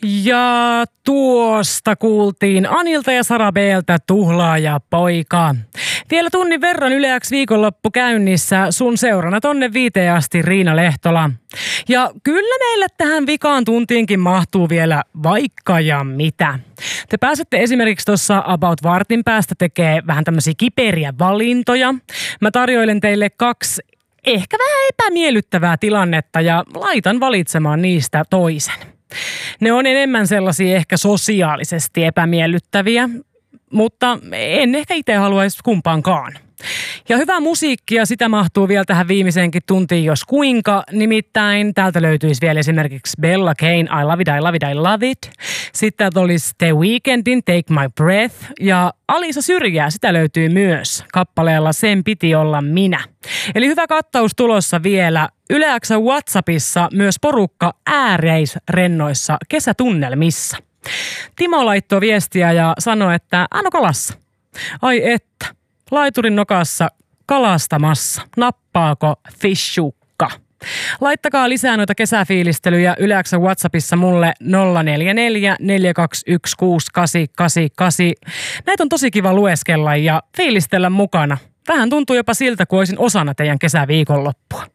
Ja tuosta kuultiin Anilta ja Sara B:ltä Tuhlaaja poika. Vielä tunnin verran Yle X viikonloppu käynnissä. Sun seurana tonne 5 asti Riina Lehtola. Ja kyllä meille tähän vikaan tuntiinkin mahtuu vielä vaikka ja mitä. Te pääsette esimerkiksi tuossa about vartin päästä tekee vähän tämmöisiä kiperiä valintoja. Mä tarjoilen teille 2 ehkä vähän epämiellyttävää tilannetta ja laitan valitsemaan niistä toisen. Ne on enemmän sellaisia ehkä sosiaalisesti epämiellyttäviä, mutta en ehkä itse haluaisi kumpaankaan. Ja hyvää musiikkia, sitä mahtuu vielä tähän viimeiseenkin tuntiin jos kuinka. Nimittäin täältä löytyisi vielä esimerkiksi Bella Kane, I Love It, I Love It, I Love It. Sitten täältä olisi The Weekndin Take My Breath. Ja Alisa Syrjää, sitä löytyy myös kappaleella Sen piti olla minä. Eli hyvä kattaus tulossa vielä. Yle X:n WhatsAppissa myös porukka ääreisrennoissa kesätunnelmissa. Timo laittoi viestiä ja sanoi, että Ano kalassa. Ai että. Laiturin nokassa kalastamassa. Nappaako fishukka? Laittakaa lisää noita kesäfiilistelyjä Yle X:n WhatsAppissa mulle 044 421 6888. Näitä on tosi kiva lueskella ja fiilistellä mukana. Vähän tuntuu jopa siltä, kuin olisin osana teidän kesäviikonloppua.